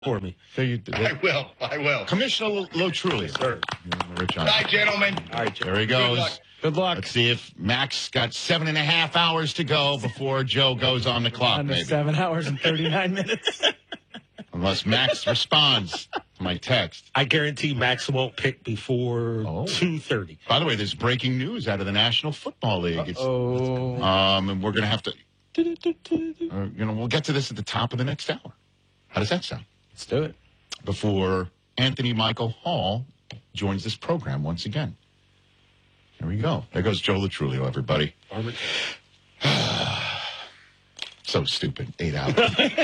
for me. So I will. Commissioner Lo-Trulia. Sir. Rich Good night, gentlemen. All right, There he goes. Good luck. Let's see if Max got 7.5 hours to go before Joe goes on the clock, Under maybe. 7 hours and 39 minutes. Unless Max responds to my text. I guarantee Max won't pick before 2:30. By the way, there's breaking news out of the National Football League. And we're going to have to, we'll get to this at the top of the next hour. How does that sound? Let's do it. Before Anthony Michael Hall joins this program once again. Here we go. There goes Joe Latrulio, everybody. So stupid. 8 hours.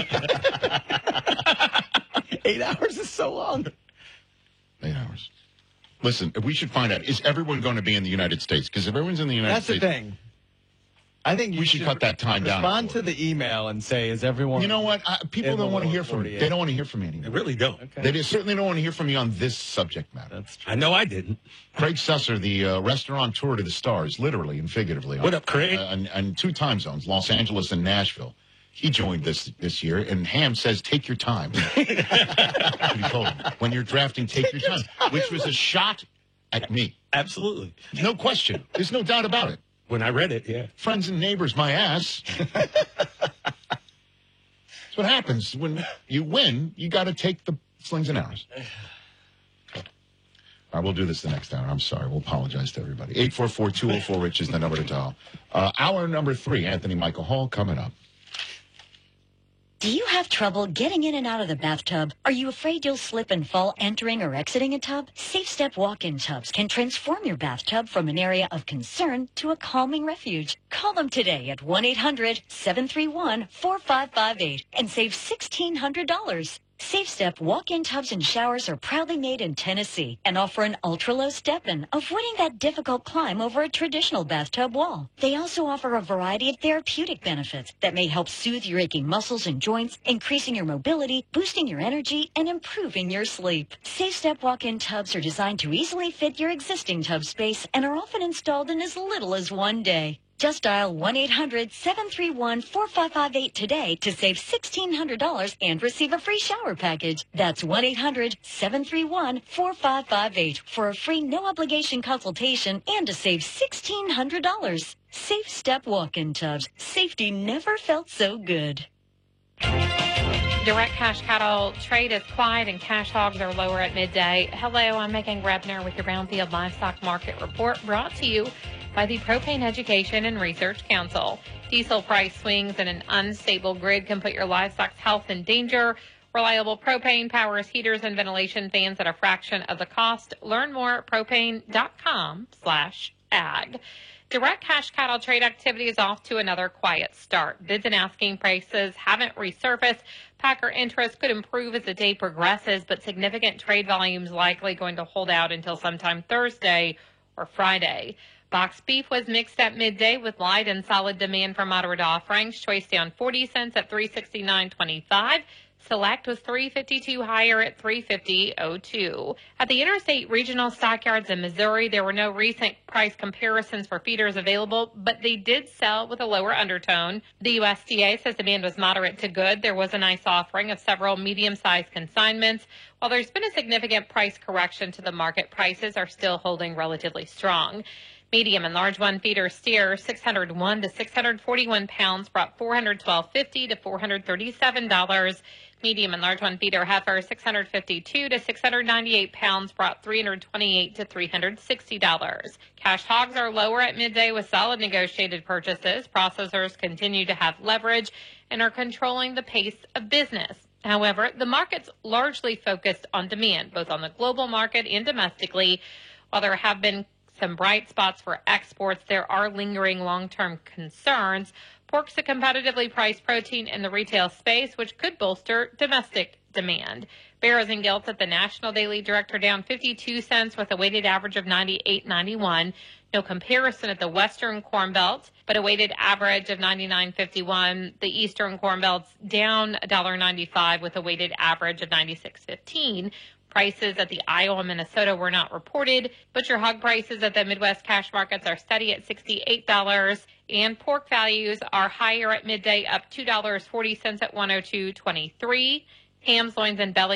8 hours is so long. 8 hours. Listen, we should find out, is everyone going to be in the United States? Because if everyone's in the United States... That's the thing. I think we should cut that time down. Respond to the email and say, is everyone... You know what? People don't want to hear from me. They don't want to hear from me anymore. They really don't. Okay. They certainly don't want to hear from me on this subject matter. That's true. I know I didn't. Craig Susser, the restaurateur to the stars, literally and figuratively. What up, Craig? And 2 time zones, Los Angeles and Nashville. He joined this year, and Ham says, take your time. He told him. When you're drafting, take your time, which was a shot at me. Absolutely. No question. There's no doubt about it. When I read it, yeah. Friends and neighbors, my ass. That's what happens. When you win, you got to take the slings and arrows. All right, we'll do this the next hour. I'm sorry. We'll apologize to everybody. 844-204-RICH is the number to dial. Hour number 3, Anthony Michael Hall, coming up. Do you have trouble getting in and out of the bathtub? Are you afraid you'll slip and fall entering or exiting a tub? Safe Step walk-in tubs can transform your bathtub from an area of concern to a calming refuge. Call them today at 1-800-731-4558 and save $1,600. Safe Step walk-in tubs and showers are proudly made in Tennessee and offer an ultra-low step-in, avoiding that difficult climb over a traditional bathtub wall. They also offer a variety of therapeutic benefits that may help soothe your aching muscles and joints, increasing your mobility, boosting your energy, and improving your sleep. Safe Step walk-in tubs are designed to easily fit your existing tub space and are often installed in as little as 1 day. Just dial 1-800-731-4558 today to save $1,600 and receive a free shower package. That's 1-800-731-4558 for a free no-obligation consultation and to save $1,600. Safe Step walk-in tubs. Safety never felt so good. Direct cash cattle trade is quiet and cash hogs are lower at midday. Hello, I'm Megan Grebner with your Brownfield Livestock Market Report, brought to you by the Propane Education and Research Council. Diesel price swings and an unstable grid can put your livestock's health in danger. Reliable propane powers heaters and ventilation fans at a fraction of the cost. Learn more at propane.com/ag. Direct cash cattle trade activity is off to another quiet start. Bids and asking prices haven't resurfaced. Packer interest could improve as the day progresses, but significant trade volumes likely going to hold out until sometime Thursday or Friday. Boxed beef was mixed at midday with light and solid demand for moderate offerings. Choice down 40 cents at $369.25. Select was $3.52 higher at $3.50.02. At the Interstate Regional Stockyards in Missouri, there were no recent price comparisons for feeders available, but they did sell with a lower undertone. The USDA says demand was moderate to good. There was a nice offering of several medium-sized consignments. While there's been a significant price correction to the market, prices are still holding relatively strong. Medium and large one feeder steer 601 to 641 pounds brought $412.50 to $437. Medium and large one feeder heifer 652 to 698 pounds brought $328 to $360. Cash hogs are lower at midday with solid negotiated purchases. Processors continue to have leverage and are controlling the pace of business. However, the market's largely focused on demand, both on the global market and domestically. While there have been some bright spots for exports, there are lingering long-term concerns. Pork's a competitively priced protein in the retail space, which could bolster domestic demand. Barrows and Gilts at the National Daily Direct are down 52 cents with a weighted average of 98.91. No comparison at the Western Corn Belt, but a weighted average of 99.51. The Eastern Corn Belt's down $1.95 with a weighted average of 96.15. Prices at the Iowa, Minnesota were not reported. Butcher hog prices at the Midwest cash markets are steady at $68, and pork values are higher at midday, up $2.40 at $102.23. Hams, loins, and belly